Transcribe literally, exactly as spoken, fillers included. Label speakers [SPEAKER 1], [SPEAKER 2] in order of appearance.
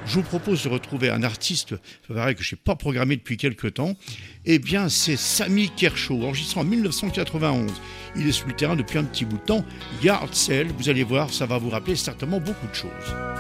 [SPEAKER 1] je vous propose de retrouver un artiste pareil, que je n'ai pas programmé depuis quelques temps. Eh bien, c'est Sammy Kershaw, enregistré en mille neuf cent quatre-vingt-onze. Il est sur le terrain depuis un petit bout de temps. Yard Sale, vous allez voir, ça va vous rappeler certainement beaucoup de choses.